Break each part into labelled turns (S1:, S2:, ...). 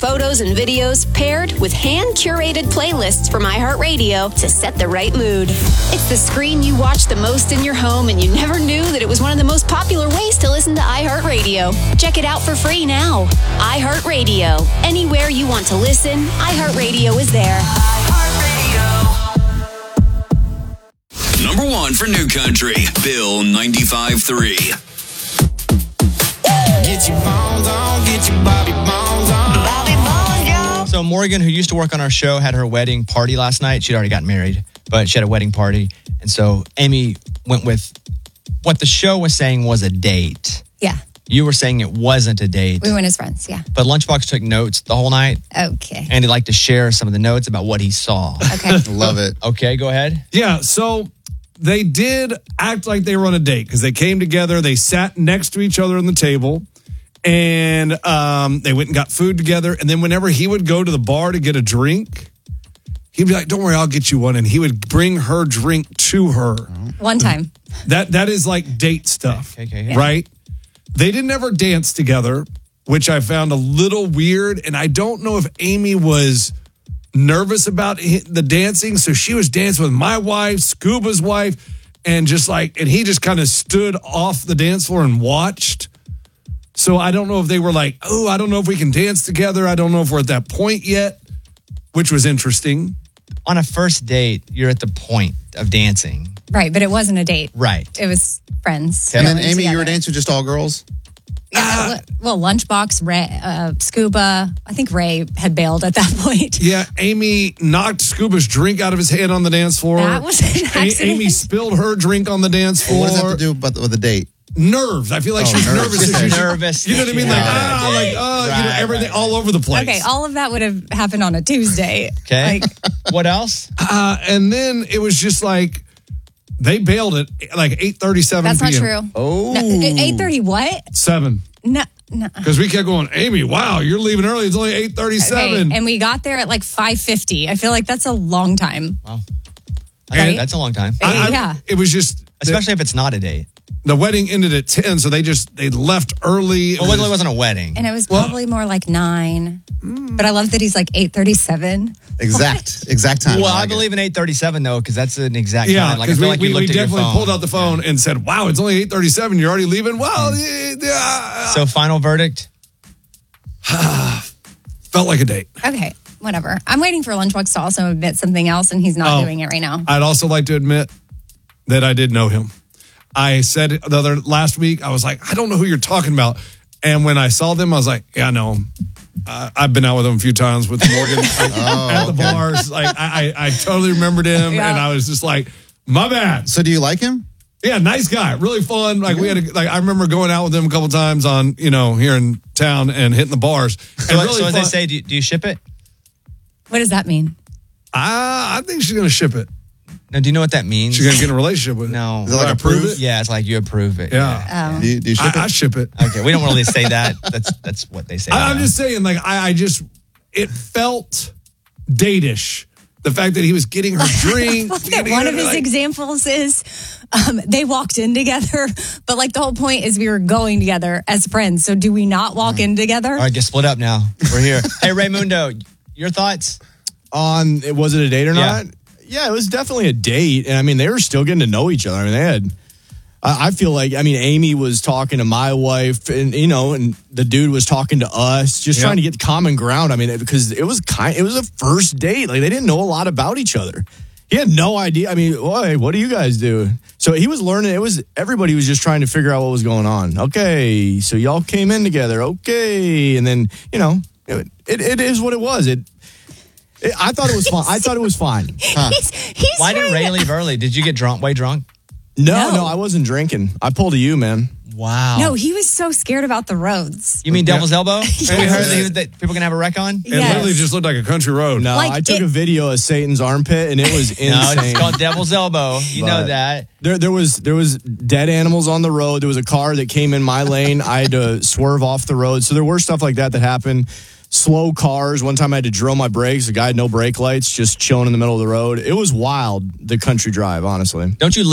S1: photos and videos paired with hand-curated playlists from iHeartRadio to set the right mood. It's the screen you watch the most in your home, and you never knew that it was one of the most popular ways to listen to iHeartRadio. Check it out for free now. iHeartRadio. Anywhere you want to listen, iHeartRadio is there.
S2: Number one for New Country, Bill 95.3.
S3: Get your bones on, get your Bobby bones on. Bobby bones, yo.
S4: So Morgan, who used to work on our show, had her wedding party last night. She'd already gotten married, but she had a wedding party. And so Amy went with what the show was saying was a date.
S5: Yeah.
S4: You were saying it wasn't a date.
S5: We went as friends, yeah.
S4: But Lunchbox took notes the whole night.
S5: Okay.
S4: And he'd like to share some of the notes about what he saw.
S5: Okay.
S6: Love it.
S4: Okay, go ahead.
S7: Yeah, so they did act like they were on a date because they came together. They sat next to each other on the table, and they went and got food together. And then whenever he would go to the bar to get a drink, he'd be like, "Don't worry, I'll get you one." And he would bring her drink to her.
S5: One time.
S7: That is like date stuff,
S4: Okay.
S7: right? They didn't ever dance together, which I found a little weird. And I don't know if Amy was nervous about the dancing, so she was dancing with my wife, Scuba's wife, and he just kind of stood off the dance floor and watched. So I don't know if they were like, "Oh, I don't know if we can dance together. I don't know if we're at that point yet," which was interesting.
S4: On a first date, you're at the point of dancing.
S5: Right, but it wasn't a date.
S4: Right.
S5: It was friends.
S6: And then,
S5: going
S6: Amy, you were
S5: together.
S6: dancing with just all girls?
S5: Yeah, well, Lunchbox, Ray, Scuba. I think Ray had bailed at that point.
S7: Yeah, Amy knocked Scuba's drink out of his hand on the dance floor.
S5: That was an accident.
S7: Amy spilled her drink on the dance floor.
S6: What does that have to do with a date?
S7: Nerves. I feel like she's nervous.
S4: Just
S7: She's
S4: nervous.
S7: You know what I mean?
S4: Yeah.
S7: Everything all over the place.
S5: Okay, all of that would have happened on a Tuesday.
S4: Okay.
S5: Like,
S4: What else?
S7: And then it was just like they bailed at like 8:37
S5: that's
S7: p.m.
S5: not true.
S6: Oh.
S5: No, 8:30 what?
S7: 7.
S5: No.
S7: Because we kept going, Amy, wow, you're leaving early. It's only 8:37.
S5: Okay, and we got there at like 5:50. I feel like that's a long time.
S4: Wow.
S5: Right?
S4: That's a long time.
S5: Yeah.
S7: It was just,
S4: Especially if it's not a date.
S7: the wedding ended at 10, so they left early.
S4: Well, it wasn't a wedding.
S5: And it was probably more like 9. But I love that he's like 8:37.
S6: Exact time.
S4: Well, I
S6: like it.
S4: believe in 8:37 though, because that's an exact
S7: Yeah,
S4: time. Like I
S7: because
S4: feel like you
S7: we
S4: looked at your
S7: definitely
S4: phone.
S7: pulled out the phone and said, wow, it's only 8:37. You're already leaving? Well, yeah.
S4: So final verdict.
S7: Felt like a date.
S5: Okay, whatever. I'm waiting for Lunchbox to also admit something else, and he's not doing it right now.
S7: I'd also like to admit that I did know him. I said last week, I was like, I don't know who you're talking about. And when I saw them, I was like, yeah, I know him. I've been out with him a few times with Morgan at the bars. Like I totally remembered him,
S5: Yeah.
S7: and I was just like, my bad.
S6: So do you like him?
S7: Yeah, nice guy, really fun. Like we had, I remember going out with him a couple times on, here in town and hitting the bars.
S4: So, so as they say, do you ship it?
S5: What does that mean?
S7: I think she's gonna ship it.
S4: No, do you know what that means?
S7: She's gonna get in a relationship with it.
S4: No.
S6: Is it like
S7: I
S6: a
S7: approve
S6: proof?
S7: it?
S4: Yeah, it's like you approve it.
S7: Yeah.
S6: Do you ship
S7: I
S6: it?
S7: ship it.
S4: Okay, we don't really say that. That's what they say.
S7: I'm just saying, like, it felt date-ish. The fact that he was getting her drink.
S5: One of his examples is they walked in together, but like the whole point is we were going together as friends. So do we not walk in together?
S4: All right, get split up now. We're here. Hey, Raymundo, your thoughts?
S8: On was it a date or
S4: Yeah.
S8: not? Yeah, it was definitely a date. And I mean, they were still getting to know each other. I mean, they had, I feel like, Amy was talking to my wife and, and the dude was talking to us, just trying to get common ground. I mean, because it was a first date. Like they didn't know a lot about each other. He had no idea. I mean, what do you guys do? So he was learning. Everybody was just trying to figure out what was going on. Okay. So y'all came in together. Okay. And then, it is what it was. I thought it was fine. I thought it was fine.
S6: Huh.
S5: He's
S4: Why did
S5: trying
S4: Ray
S5: to-
S4: leave early? Did you get drunk? Way drunk?
S8: No,
S5: No.
S8: I wasn't drinking. I pulled a U, man.
S4: Wow.
S5: No, he was so scared about the roads.
S4: You mean Devil's Elbow?
S5: Yes.
S4: Have you heard that people can have a wreck on?
S7: It literally just looked like a country road.
S8: No,
S5: Like
S8: I took
S5: it-
S8: a video of Satan's armpit and it was insane.
S4: No, it's called Devil's Elbow. You know
S8: But
S4: that.
S8: There was dead animals on the road. There was a car that came in my lane. I had to swerve off the road. So there were stuff like that happened. Slow cars. One time I had to drill my brakes. A guy had no brake lights, just chilling in the middle of the road. It was wild, the country drive, honestly.
S4: Don't you live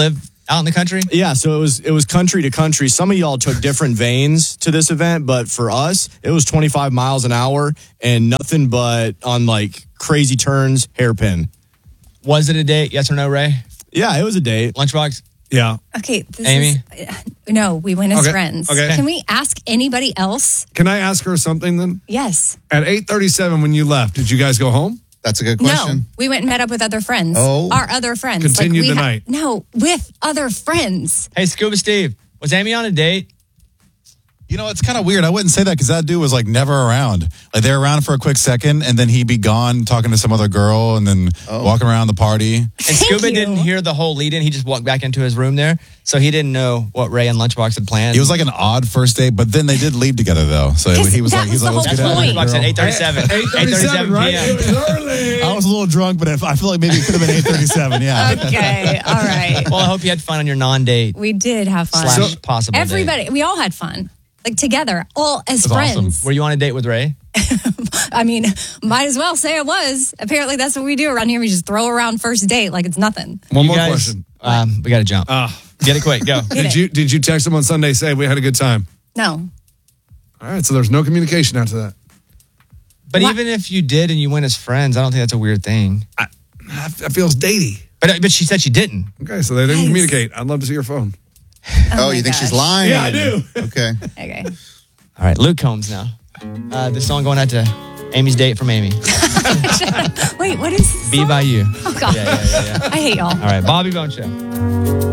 S4: Out in the country?
S8: Yeah, so it was country to country. Some of y'all took different veins to this event, but for us, it was 25 miles an hour and nothing but on like crazy turns, hairpin.
S4: Was it a date? Yes or no, Ray?
S8: Yeah, it was a date.
S4: Lunchbox?
S7: Yeah.
S5: Okay,
S4: Amy?
S5: No, we went as
S7: Okay,
S5: friends.
S7: okay.
S5: Can we ask anybody else?
S7: Can I ask her something then?
S5: Yes.
S7: At 8:37 when you left, did you guys go home?
S6: That's a good
S5: No,
S6: question.
S5: we went and met up with other friends.
S6: Oh.
S5: Our other friends.
S7: Continued
S5: we
S7: the night.
S5: No, with other friends.
S4: Hey, Scuba Steve, was Amy on a date?
S9: You know, it's kind of weird. I wouldn't say that because that dude was like never around. Like they're around for a quick second and then he'd be gone talking to some other girl and then walking around the party.
S4: And Scuba didn't hear the whole lead in. He just walked back into his room there. So he didn't know what Ray and Lunchbox had planned.
S9: It was like an odd first date, but then they did leave together though. So he was
S5: that
S9: like,
S5: was the
S9: let's
S5: whole
S9: get out of here,
S4: Lunchbox
S9: girl.
S4: at 8:37.
S7: 8:37, right?
S4: PM.
S7: It was early.
S9: I was a little drunk, but I feel like maybe it could have been 8:37. Yeah.
S5: Okay, all right.
S4: Well, I hope you had fun on your non-date
S5: We did have fun.
S4: slash possible
S5: Everybody,
S4: date.
S5: we all had fun. Like together, all as
S9: That's
S5: friends.
S9: awesome.
S4: Were you on a date with Ray?
S5: I mean, might as well say it was. Apparently, that's what we do around here. We just throw around first date like it's nothing.
S7: One
S4: You
S7: more
S4: guys,
S7: question.
S4: We got to jump. Get it quick. Go.
S5: Get it.
S7: Did you text him on Sunday say we had a good time?
S5: No.
S7: All right, so there's no communication after that.
S4: But
S5: What?
S4: even if you did and you went as friends, I don't think that's a weird thing.
S7: That feels datey.
S4: But she said she didn't.
S7: Okay, so they didn't
S5: Guys.
S7: communicate. I'd love to see your phone.
S6: Oh,
S5: my
S6: you think she's
S5: gosh.
S6: lying?
S7: Yeah, I do.
S6: Okay.
S5: Okay.
S4: All right, Luke Combs now. This song going out to Amy's date from Amy.
S5: Wait, what is this
S4: Be
S5: song?
S4: by you.
S5: Oh, God.
S4: Yeah.
S5: I hate y'all.
S4: All right, Bobby Bone Show.